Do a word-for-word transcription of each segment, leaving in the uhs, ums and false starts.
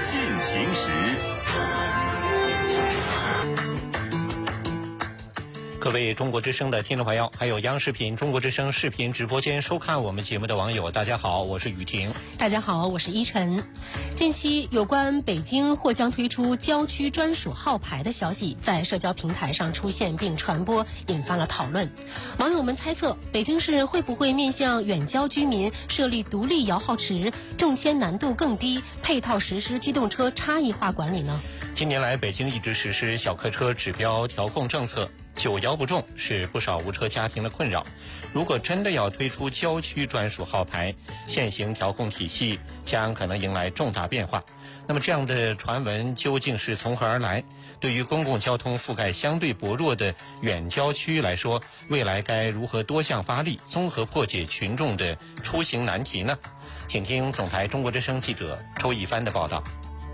进行时。 各位中国之声的听众朋友，还有央视频中国之声视频直播间收看我们节目的网友，大家好，我是雨婷。 大家好，我是依晨。近期有关北京或将推出郊区专属号牌的消息在社交平台上出现并传播，引发了讨论。网友们猜测，北京市会不会面向远郊居民设立独立摇号池，中签难度更低，配套实施机动车差异化管理呢？ 近年来，北京一直实施小客车指标调控政策，久摇不中是不少无车家庭的困扰。如果真的要推出郊区专属号牌，现行调控体系将可能迎来重大变化。那么这样的传闻究竟是从何而来？对于公共交通覆盖相对薄弱的远郊区来说，未来该如何多项发力，综合破解群众的出行难题呢？请听总台中国之声记者周一帆的报道。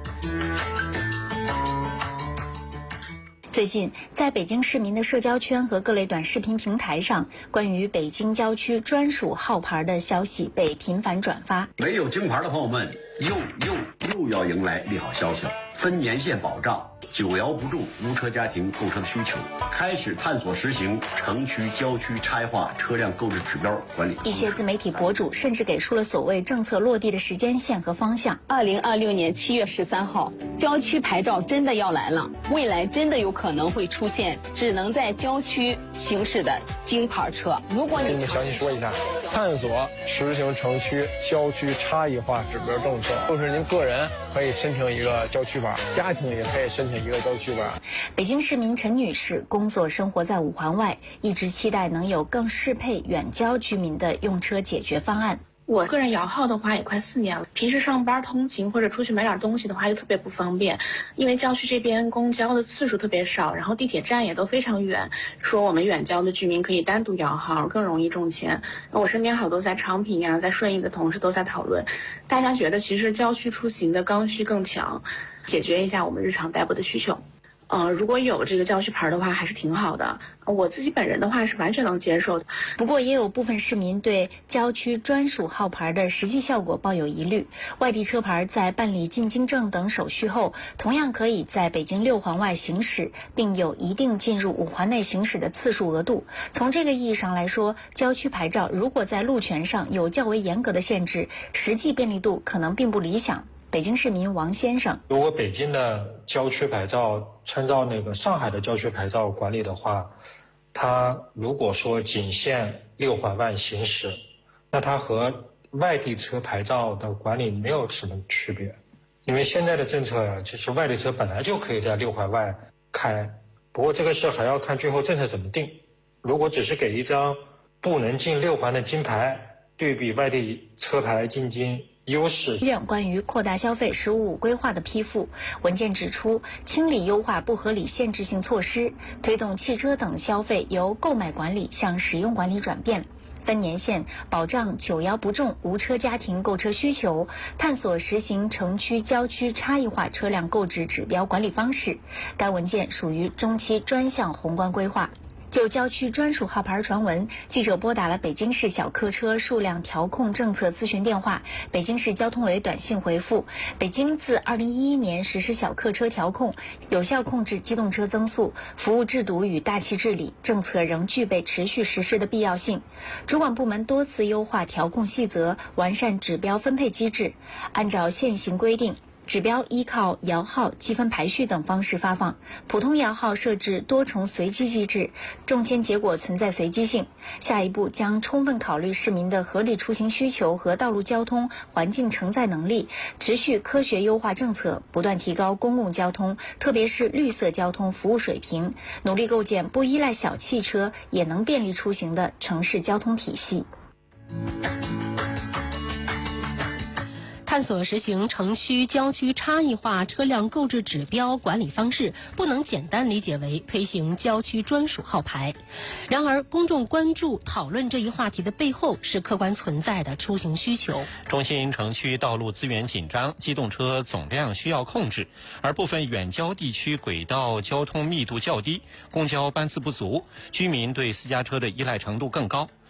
最近，在北京市民的社交圈和各类短视频平台上，关于北京郊区专属号牌的消息被频繁转发。 没有京牌的朋友们，又又又要迎来利好消息了，分年限保障，久摇不中无车家庭购车的需求，开始探索实行城区郊区差异化车辆购置指标管理。 一些自媒体博主甚至给出了所谓政策落地的时间线和方向。 二零二六年七月十三号，郊区牌照真的要来了，未来真的有可能会出现只能在郊区行驶的京牌车。如果你跟你们详细说一下，探索实行城区郊区差异化指标政策，就是您个人可以申请一个郊区牌，家庭也可以申请一个郊区牌。 北京市民陈女士工作生活在五环外，一直期待能有更适配远郊居民的用车解决方案。 我个人摇号的话也快四年了，平时上班通勤或者出去买点东西的话就特别不方便，因为郊区这边公交的次数特别少，然后地铁站也都非常远，说我们远郊的居民可以单独摇号，更容易中签。那我身边好多在昌平呀、在顺义的同事都在讨论，大家觉得其实郊区出行的刚需更强，解决一下我们日常代步的需求。呃，如果有这个郊区牌的话，还是挺好的。我自己本人的话是完全能接受的。 不过，也有部分市民对郊区专属号牌的实际效果抱有疑虑。外地车牌在办理进京证等手续后，同样可以在北京六环外行驶，并有一定进入五环内行驶的次数额度。从这个意义上来说，郊区牌照如果在路权上有较为严格的限制，实际便利度可能并不理想。北京市民王先生， 如果北京的郊区牌照参照那个上海的郊区牌照管理的话，它如果说仅限六环外行驶，那它和外地车牌照的管理没有什么区别。因为现在的政策呀，就是外地车本来就可以在六环外开，不过这个事还要看最后政策怎么定。如果只是给一张不能进六环的金牌，对比外地车牌进京优势。 院关于扩大消费“十五五”规划的批复文件指出，清理优化不合理限制性措施，推动汽车等消费由购买管理向使用管理转变，分年限保障久摇不中无车家庭购车需求，探索实行城区郊区差异化车辆购置指标管理方式。该文件属于中期专项宏观规划。就郊区专属号牌传闻，记者拨打了北京市小客车数量调控政策咨询电话，北京市交通委短信回复：北京自二零一一年实施小客车调控，有效控制机动车增速，服务制度与大气治理，政策仍具备持续实施的必要性。主管部门多次优化调控细则，完善指标分配机制，按照现行规定，指标依靠摇号、积分排序等方式发放，普通摇号设置多重随机机制，中签结果存在随机性。下一步将充分考虑市民的合理出行需求和道路交通环境承载能力，持续科学优化政策，不断提高公共交通，特别是绿色交通服务水平，努力构建不依赖小汽车也能便利出行的城市交通体系。 探索实行城区郊区差异化车辆购置指标管理方式，不能简单理解为推行郊区专属号牌。然而，公众关注讨论这一话题的背后是客观存在的出行需求。 中心城区道路资源紧张，机动车总量需要控制，而部分远郊地区轨道交通密度较低，公交班次不足，居民对私家车的依赖程度更高。